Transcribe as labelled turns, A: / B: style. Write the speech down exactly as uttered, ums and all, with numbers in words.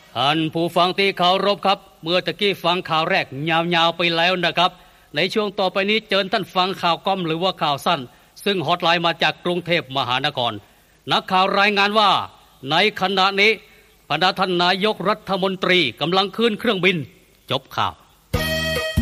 A: ท่านผู้ฟังที่เคารพครับเมื่อตะกี้ฟังข่าวแรกยาวๆไปแล้วนะครับในช่วงต่อไปนี้เชิญท่านฟังข่าวก้อมหรือว่าข่าวสั้นซึ่งฮอตไลน์มาจากกรุงเทพมหานครนักข่าวรายงานว่าในขณะนี้พระท่านนายกรัฐมนตรีกำลังขึ้นเครื่องบินจบข่าว